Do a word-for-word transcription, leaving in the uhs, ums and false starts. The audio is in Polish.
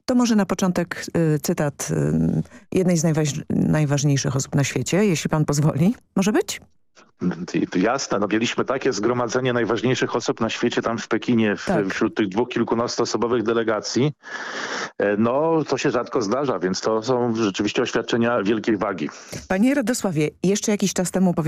To może na początek y, cytat y, jednej z najważ- najważniejszych osób na świecie, jeśli pan pozwoli. Może być? Jasne, no mieliśmy takie zgromadzenie najważniejszych osób na świecie tam w Pekinie w, Tak. wśród tych dwóch kilkunastoosobowych delegacji. E, No to się rzadko zdarza, więc to są rzeczywiście oświadczenia wielkiej wagi. Panie Radosławie, jeszcze jakiś czas temu